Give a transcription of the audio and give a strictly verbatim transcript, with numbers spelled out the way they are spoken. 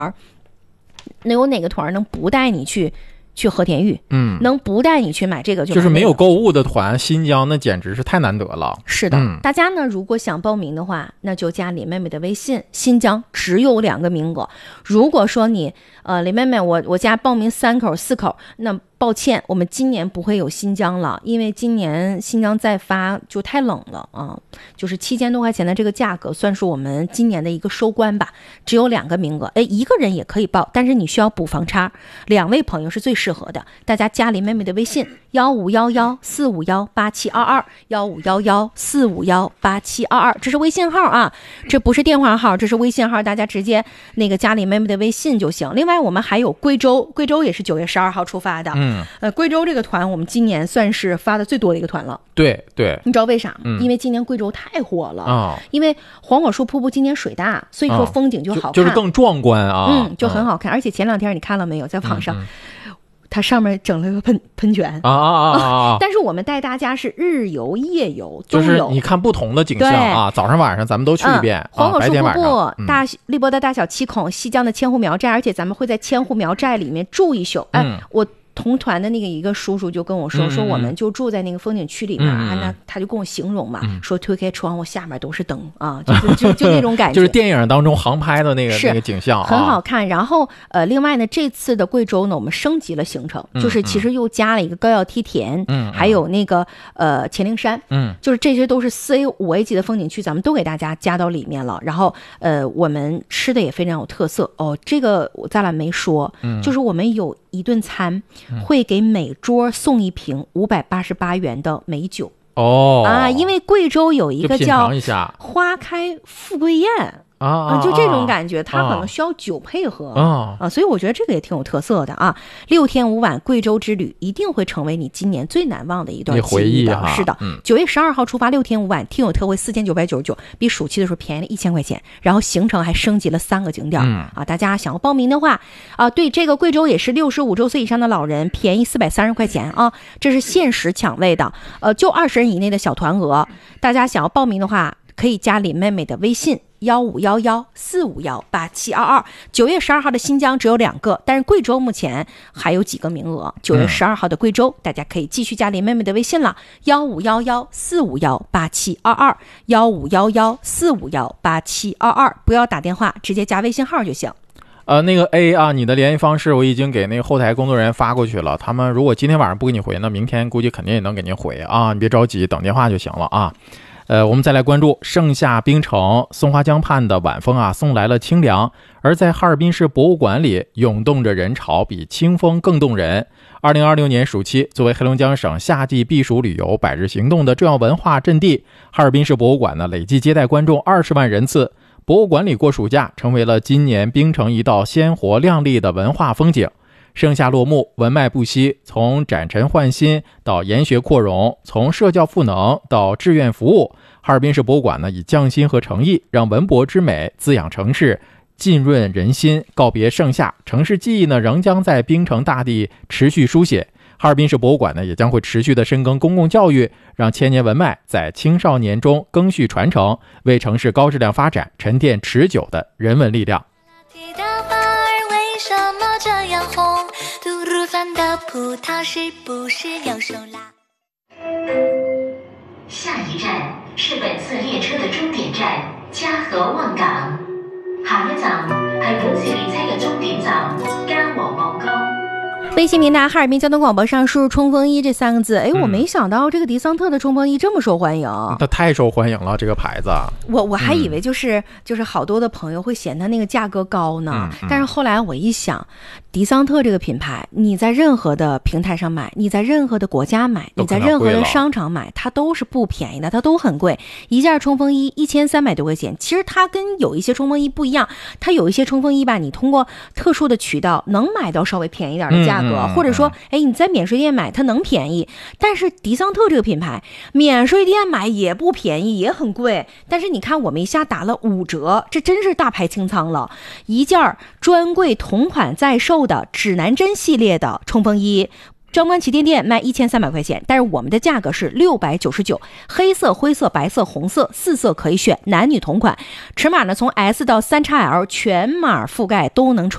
能有哪个团能不带你去去和田玉？ 嗯， 能不带你去买这个就买、 那个、就是没有购物的团，新疆那简直是太难得了。 是的、 嗯， 大家呢如果想报名的话，那就加林妹妹的微信，新疆只有两个名额。如果说你呃林妹妹我我家报名三口四口，那抱歉，我们今年不会有新疆了，因为今年新疆再发就太冷了啊，就是七千多块钱的这个价格，算是我们今年的一个收官吧。只有两个名额，哎，一个人也可以报，但是你需要补房差，两位朋友是最适合的。大家加林妹妹的微信幺五幺幺四五幺八七二二幺五幺幺四五幺八七二二，这是微信号啊，这不是电话号，这是微信号，大家直接那个加林妹妹的微信就行。另外，我们还有贵州，贵州也是九月十二号出发的。 嗯。 呃，贵州这个团我们今年算是发的最多的一个团了。 对对， 你知道为啥？ 嗯、 因为今年贵州太火了啊、哦！ 因为黄果树瀑布今年水大，所以说风景就好看， 哦、就, 就是更壮观啊， 嗯，就很好看。嗯、而且前两天你看了没有，在网上。嗯嗯它上面整了个喷喷泉啊啊啊啊！啊但是我们带大家是日游、夜游都有， 有， 就是你看不同的景象啊，早上晚上咱们都去一遍。 嗯、黄果树瀑布、 嗯、 大荔波的大小七孔、西江的千户苗寨，而且咱们会在千户苗寨里面住一宿。哎， 嗯、 我。同团的那个一个叔叔就跟我说、嗯、说我们就住在那个风景区里面、 嗯、 啊，那他就跟我形容嘛、 嗯、 说推开窗户下面都是灯啊，就就就那种感觉， 就是电影当中航拍的那个那个景象、啊， 很好看。然后呃，另外呢，这次的贵州呢，我们升级了行程， 嗯、 就是其实又加了一个高要梯田， 嗯， 还有那个呃乾陵山， 嗯， 就是这些都是四 A 五 A 级的风景区，咱们都给大家加到里面了。然后呃，我们吃的也非常有特色哦，这个咱俩没说， 嗯， 就是我们有一顿餐会给每桌送一瓶五百八十八元的美酒哦啊，因为贵州有一个叫花开富贵宴。 啊、 嗯，就这种感觉，它可能需要酒配合啊啊，所以我觉得这个也挺有特色的啊。六天五晚贵州之旅一定会成为你今年最难忘的一段回忆的。 是的，九、嗯、月十二号出发，六天五晚，听友特惠四千九百九十九，比暑期的时候便宜了一千块钱。然后行程还升级了三个景点、 嗯、 啊，大家想要报名的话啊，对这个贵州也是六十五周岁以上的老人便宜四百三十块钱啊，这是限时抢位的，呃，就二十人以内的小团额，大家想要报名的话，可以加林妹妹的微信。幺五幺幺四五幺八七二二，九月十二号的新疆只有两个，但是贵州目前还有几个名额。九月十二号的贵州、嗯，大家可以继续加林妹妹的微信了，幺五幺幺四五幺八七二二，幺五幺幺四五幺八七二二，不要打电话，直接加微信号就行。 呃，那个 A 啊，你的联系方式我已经给那个后台工作人员发过去了，他们如果今天晚上不给你回呢，明天估计肯定也能给您回啊，你别着急，等电话就行了啊。呃，我们再来关注盛夏冰城松花江畔的晚风啊，送来了清凉，而在哈尔滨市博物馆里涌动着人潮，比清风更动人。二零二六年暑期，作为黑龙江省夏季避暑旅游百日行动的重要文化阵地，哈尔滨市博物馆呢累计接待观众二十万人次。博物馆里过暑假成为了今年冰城一道鲜活亮丽的文化风景。盛夏落幕，文脉不息，从展陈焕新到研学扩容，从社教赋能到志愿服务，哈尔滨市博物馆呢以匠心和诚意，让文博之美滋养城市，浸润人心。告别盛夏，城市记忆呢仍将在冰城大地持续书写。哈尔滨市博物馆呢也将会持续的深耕公共教育，让千年文脉在青少年中更续传承，为城市高质量发展沉淀持久的人文力量。 什么这样红？吐鲁番的葡萄是不是有手拉？ 下一站是本次列车的终点站嘉禾望港。下一站係本次列車嘅終點站嘉禾望崗。 微信平台哈尔滨交通廣播上輸入衝鋒衣這三個字，哎，我沒想到這個迪桑特的衝鋒衣這麼受歡迎， 它太受歡迎了，這個牌子。 我我還以為就是、嗯、就是好多的朋友會嫌它那個價格高呢、 嗯嗯， 但是後來我一想，迪桑特這個品牌，你在任何的平台上買，你在任何的國家買，你在任何的商場買，它都是不便宜的，它都很貴。一件衝鋒衣一千三百多塊錢，其實它跟有一些衝鋒衣不一樣，它有一些衝鋒衣吧，你通過特殊的渠道能買到稍微便宜點的價格。嗯或者說哎，你在免稅店買它能便宜，但是迪桑特這個品牌免稅店買也不便宜，也很貴。但是你看我們一下打了五折，這真是大牌清倉了。一件專櫃同款在售的指南針系列的衝鋒衣， 正观旗舰店卖一千三百块钱，但是我们的价格是六百九十九，黑色、灰色、白色、红色四色可以选，男女同款，尺码呢从 S 到 三 X L 全码覆盖都能穿。